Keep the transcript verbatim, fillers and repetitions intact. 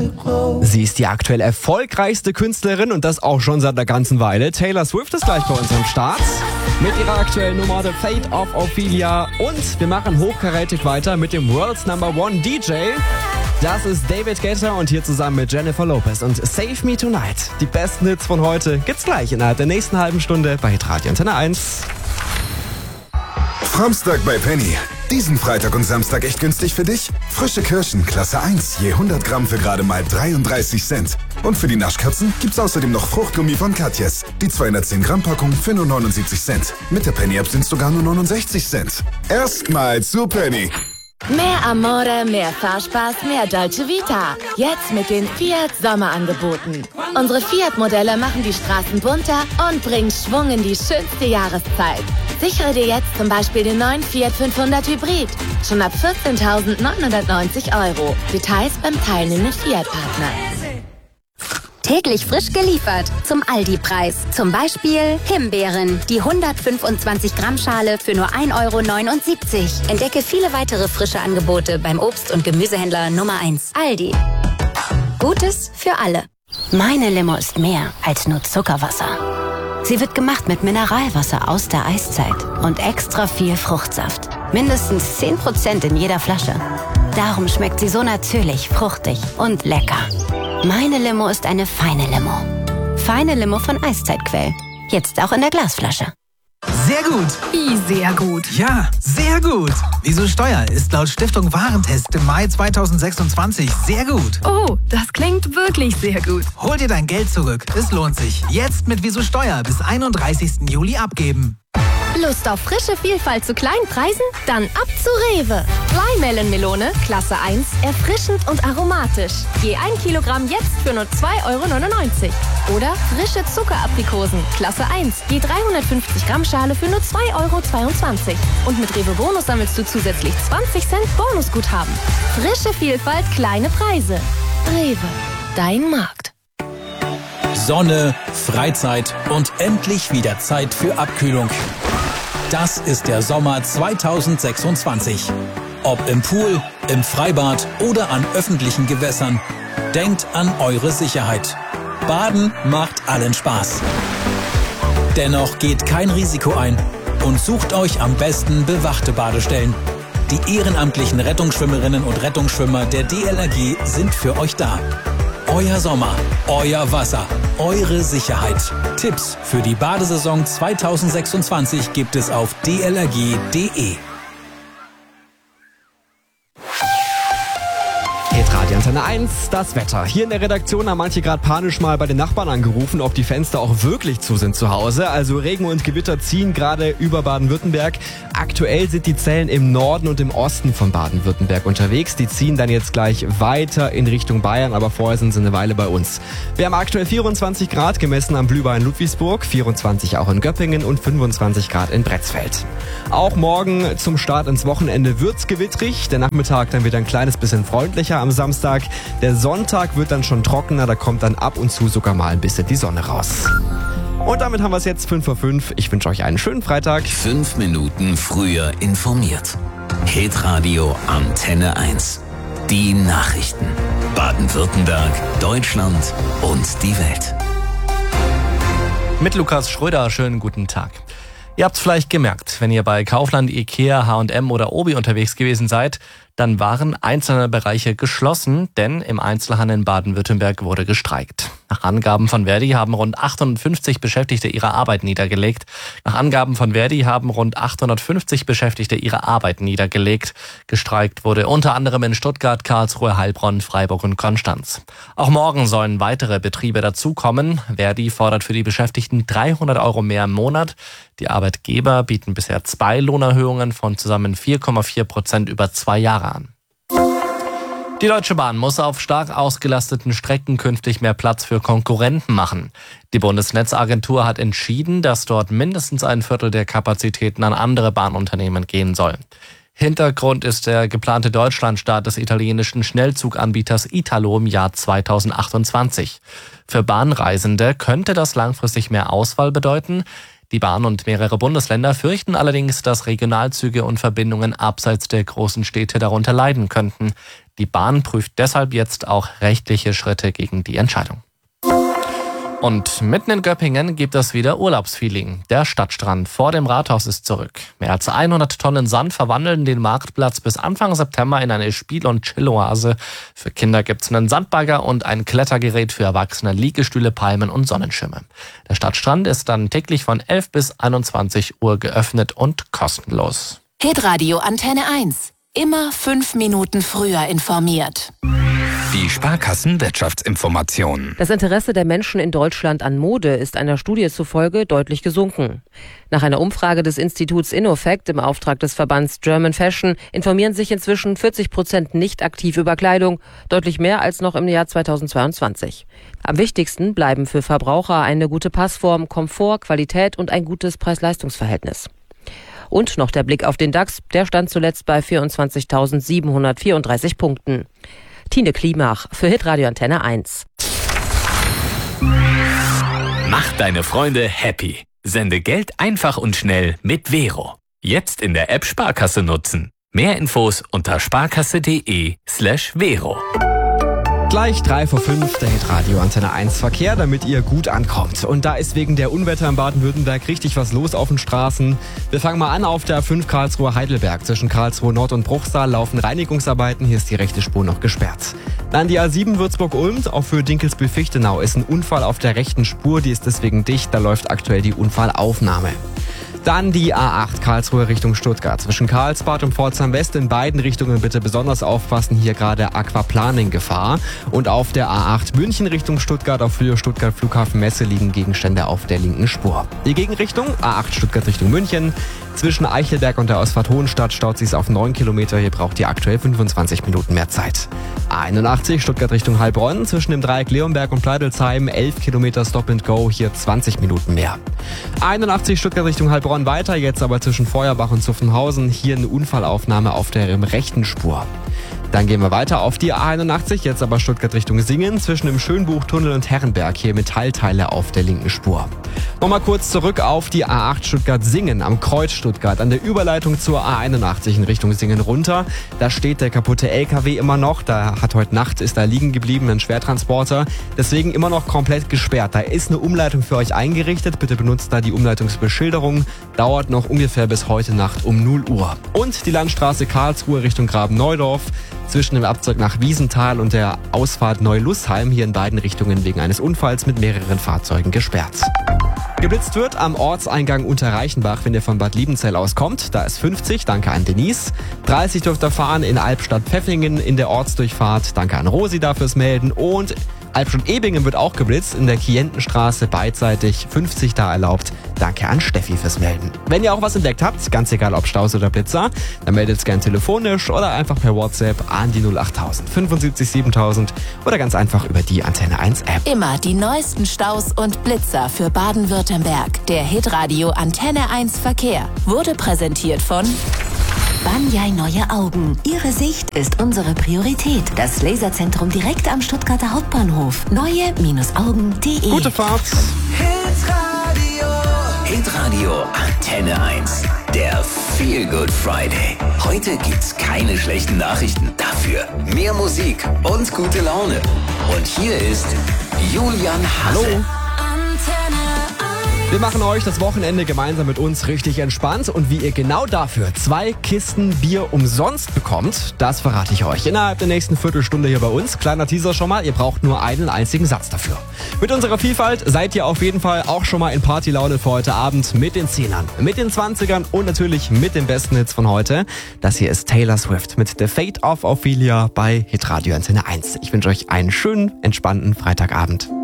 Sie ist die aktuell erfolgreichste Künstlerin und das auch schon seit einer ganzen Weile. Taylor Swift ist gleich bei uns am Start mit ihrer aktuellen Nummer The Fate of Ophelia. Und wir machen hochkarätig weiter mit dem World's Number One D J. Das ist David Guetta und hier zusammen mit Jennifer Lopez und Save Me Tonight. Die besten Hits von heute gibt's gleich innerhalb der nächsten halben Stunde bei Hitradio Antenne eins. Framstag bei Penny. Diesen Freitag und Samstag echt günstig für dich? Frische Kirschen, Klasse eins, je hundert Gramm für gerade mal dreiunddreißig Cent. Und für die Naschkatzen gibt's außerdem noch Fruchtgummi von Katjes. Die zweihundertzehn Gramm Packung für nur neunundsiebzig Cent. Mit der Penny-App sind's sogar nur neunundsechzig Cent. Erstmal zu Penny. Mehr Amore, mehr Fahrspaß, mehr Dolce Vita. Jetzt mit den Fiat Sommerangeboten. Unsere Fiat-Modelle machen die Straßen bunter und bringen Schwung in die schönste Jahreszeit. Sichere dir jetzt zum Beispiel den neuen Fiat fünfhundert Hybrid. Schon ab vierzehntausendneunhundertneunzig Euro. Details beim teilnehmenden Fiat-Partner. Täglich frisch geliefert zum Aldi-Preis. Zum Beispiel Himbeeren, die hundertfünfundzwanzig Gramm Schale für nur ein Euro neunundsiebzig. Entdecke viele weitere frische Angebote beim Obst- und Gemüsehändler Nummer eins. Aldi. Gutes für alle. Meine Limo ist mehr als nur Zuckerwasser. Sie wird gemacht mit Mineralwasser aus der Eiszeit und extra viel Fruchtsaft. Mindestens zehn Prozent in jeder Flasche. Darum schmeckt sie so natürlich, fruchtig und lecker. Meine Limo ist eine feine Limo. Feine Limo von Eiszeitquell. Jetzt auch in der Glasflasche. Sehr gut. Wie sehr gut? Ja, sehr gut. Wieso Steuer ist laut Stiftung Warentest im Mai zweitausendsechsundzwanzig sehr gut. Oh, das klingt wirklich sehr gut. Hol dir dein Geld zurück. Es lohnt sich. Jetzt mit Wieso Steuer bis einunddreißigsten Juli abgeben. Lust auf frische Vielfalt zu kleinen Preisen? Dann ab zu Rewe. Flymelon-Melone, Klasse eins, erfrischend und aromatisch. Je ein Kilogramm jetzt für nur zwei Euro neunundneunzig. Oder frische Zuckeraprikosen, Klasse eins, je dreihundertfünfzig Gramm Schale für nur zwei Euro zweiundzwanzig. Und mit Rewe Bonus sammelst du zusätzlich zwanzig Cent Bonusguthaben. Frische Vielfalt, kleine Preise. Rewe, dein Markt. Sonne, Freizeit und endlich wieder Zeit für Abkühlung. Das ist der Sommer zweitausendsechsundzwanzig. Ob im Pool, im Freibad oder an öffentlichen Gewässern, denkt an eure Sicherheit. Baden macht allen Spaß. Dennoch geht kein Risiko ein und sucht euch am besten bewachte Badestellen. Die ehrenamtlichen Rettungsschwimmerinnen und Rettungsschwimmer der D L R G sind für euch da. Euer Sommer, euer Wasser, eure Sicherheit. Tipps für die Badesaison zweitausendsechsundzwanzig gibt es auf d l r g punkt d e. Hitradio Antenne eins, das Wetter. Hier in der Redaktion haben manche gerade panisch mal bei den Nachbarn angerufen, ob die Fenster auch wirklich zu sind zu Hause. Also Regen und Gewitter ziehen gerade über Baden-Württemberg. Aktuell sind die Zellen im Norden und im Osten von Baden-Württemberg unterwegs. Die ziehen dann jetzt gleich weiter in Richtung Bayern, aber vorher sind sie eine Weile bei uns. Wir haben aktuell vierundzwanzig Grad gemessen am Blühbach in Ludwigsburg, vierundzwanzig auch in Göppingen und fünfundzwanzig Grad in Bretzfeld. Auch morgen zum Start ins Wochenende wird's gewittrig. Der Nachmittag dann wieder ein kleines bisschen freundlicher am Samstag. Der Sonntag wird dann schon trockener, da kommt dann ab und zu sogar mal ein bisschen die Sonne raus. Und damit haben wir es jetzt fünf vor fünf. Ich wünsche euch einen schönen Freitag. Fünf Minuten früher informiert. Hitradio Antenne eins. Die Nachrichten. Baden-Württemberg, Deutschland und die Welt. Mit Lukas Schröder, schönen guten Tag. Ihr habt es vielleicht gemerkt, wenn ihr bei Kaufland, Ikea, H und M oder Obi unterwegs gewesen seid, dann waren einzelne Bereiche geschlossen, denn im Einzelhandel in Baden-Württemberg wurde gestreikt. Nach Angaben von Verdi haben rund achthundertfünfzig Beschäftigte ihre Arbeit niedergelegt. Nach Angaben von Verdi haben rund achthundertfünfzig Beschäftigte ihre Arbeit niedergelegt. Gestreikt wurde unter anderem in Stuttgart, Karlsruhe, Heilbronn, Freiburg und Konstanz. Auch morgen sollen weitere Betriebe dazukommen. Verdi fordert für die Beschäftigten dreihundert Euro mehr im Monat. Die Arbeitgeber bieten bisher zwei Lohnerhöhungen von zusammen vier Komma vier Prozent über zwei Jahre an. Die Deutsche Bahn muss auf stark ausgelasteten Strecken künftig mehr Platz für Konkurrenten machen. Die Bundesnetzagentur hat entschieden, dass dort mindestens ein Viertel der Kapazitäten an andere Bahnunternehmen gehen soll. Hintergrund ist der geplante Deutschlandstart des italienischen Schnellzuganbieters Italo im Jahr zweitausendachtundzwanzig. Für Bahnreisende könnte das langfristig mehr Auswahl bedeuten. Die Bahn und mehrere Bundesländer fürchten allerdings, dass Regionalzüge und Verbindungen abseits der großen Städte darunter leiden könnten. Die Bahn prüft deshalb jetzt auch rechtliche Schritte gegen die Entscheidung. Und mitten in Göppingen gibt es wieder Urlaubsfeeling. Der Stadtstrand vor dem Rathaus ist zurück. Mehr als hundert Tonnen Sand verwandeln den Marktplatz bis Anfang September in eine Spiel- und Chilloase. Für Kinder gibt's einen Sandbagger und ein Klettergerät, für Erwachsene Liegestühle, Palmen und Sonnenschirme. Der Stadtstrand ist dann täglich von elf bis einundzwanzig Uhr geöffnet und kostenlos. Hitradio Antenne eins. Immer fünf Minuten früher informiert. Die Sparkassen-Wirtschaftsinformationen. Das Interesse der Menschen in Deutschland an Mode ist einer Studie zufolge deutlich gesunken. Nach einer Umfrage des Instituts InnoFact im Auftrag des Verbands German Fashion informieren sich inzwischen vierzig Prozent nicht aktiv über Kleidung, deutlich mehr als noch im Jahr zweitausendzweiundzwanzig. Am wichtigsten bleiben für Verbraucher eine gute Passform, Komfort, Qualität und ein gutes Preis-Leistungs-Verhältnis. Und noch der Blick auf den DAX, der stand zuletzt bei vierundzwanzigtausendsiebenhundertvierunddreißig Punkten. Tine Klimach für Hitradio Antenne eins. Mach deine Freunde happy. Sende Geld einfach und schnell mit Vero. Jetzt in der App Sparkasse nutzen. Mehr Infos unter sparkasse.de slash Vero. Gleich drei vor fünf, der Hitradio Antenne eins Verkehr, damit ihr gut ankommt. Und da ist wegen der Unwetter in Baden-Württemberg richtig was los auf den Straßen. Wir fangen mal an auf der A fünf Karlsruhe-Heidelberg. Zwischen Karlsruhe Nord und Bruchsal laufen Reinigungsarbeiten. Hier ist die rechte Spur noch gesperrt. Dann die A sieben Würzburg-Ulm. Auch für Dinkelsbühl-Fichtenau ist ein Unfall auf der rechten Spur. Die ist deswegen dicht. Da läuft aktuell die Unfallaufnahme. Dann die A acht Karlsruhe Richtung Stuttgart. Zwischen Karlsbad und Pforzheim West in beiden Richtungen bitte besonders aufpassen. Hier gerade Aquaplaning-Gefahr. Und auf der A acht München Richtung Stuttgart auf Höhe Stuttgart Flughafen Messe liegen Gegenstände auf der linken Spur. Die Gegenrichtung A acht Stuttgart Richtung München. Zwischen Eichelberg und der Ausfahrt Hohenstadt staut sich's auf neun Kilometer. Hier braucht ihr aktuell fünfundzwanzig Minuten mehr Zeit. A einundachtzig Stuttgart Richtung Heilbronn. Zwischen dem Dreieck Leonberg und Pleidelsheim elf Kilometer Stop and Go. Hier zwanzig Minuten mehr. A einundachtzig Stuttgart Richtung Heilbronn weiter, jetzt aber zwischen Feuerbach und Zuffenhausen. Hier eine Unfallaufnahme auf der rechten Spur. Dann gehen wir weiter auf die A einundachtzig, jetzt aber Stuttgart Richtung Singen, zwischen dem Schönbuchtunnel und Herrenberg, hier Metallteile auf der linken Spur. Nochmal kurz zurück auf die A acht Stuttgart-Singen am Kreuz Stuttgart, an der Überleitung zur A einundachtzig in Richtung Singen runter. Da steht der kaputte L K W immer noch, da hat heute Nacht, ist da liegen geblieben, ein Schwertransporter, deswegen immer noch komplett gesperrt. Da ist eine Umleitung für euch eingerichtet, bitte benutzt da die Umleitungsbeschilderung, dauert noch ungefähr bis heute Nacht um null Uhr. Und die Landstraße Karlsruhe Richtung Graben-Neudorf, zwischen dem Abzweig nach Wiesenthal und der Ausfahrt Neu-Lussheim, hier in beiden Richtungen wegen eines Unfalls mit mehreren Fahrzeugen gesperrt. Geblitzt wird am Ortseingang Unterreichenbach, wenn ihr von Bad Liebenzell aus kommt. Da ist fünfzig, danke an Denise. dreißig dürft ihr fahren in Albstadt-Pfeffingen in der Ortsdurchfahrt. Danke an Rosi dafür's Melden. Und Albstadt-Ebingen wird auch geblitzt in der Kientenstraße beidseitig. fünfzig da erlaubt. Danke an Steffi fürs Melden. Wenn ihr auch was entdeckt habt, ganz egal ob Staus oder Blitzer, dann meldet es gern telefonisch oder einfach per WhatsApp an die null achttausend fünfundsiebzig siebentausend oder ganz einfach über die Antenne eins App. Immer die neuesten Staus und Blitzer für Baden-Württemberg. Der Hitradio Antenne eins Verkehr wurde präsentiert von Banyai Neue Augen. Ihre Sicht ist unsere Priorität. Das Laserzentrum direkt am Stuttgarter Hauptbahnhof. neue Augen punkt de. Gute Fahrt. Hitradio Antenne eins. Der Feel Good Friday. Heute gibt's keine schlechten Nachrichten. Dafür mehr Musik und gute Laune. Und hier ist Julian Hasse. Hallo. Wir machen euch das Wochenende gemeinsam mit uns richtig entspannt und wie ihr genau dafür zwei Kisten Bier umsonst bekommt, das verrate ich euch innerhalb der nächsten Viertelstunde hier bei uns. Kleiner Teaser schon mal, ihr braucht nur einen einzigen Satz dafür. Mit unserer Vielfalt seid ihr auf jeden Fall auch schon mal in Partylaune für heute Abend mit den Zehnern, mit den Zwanzigern und natürlich mit den besten Hits von heute. Das hier ist Taylor Swift mit The Fate of Ophelia bei Hitradio Antenne eins. Ich wünsche euch einen schönen, entspannten Freitagabend.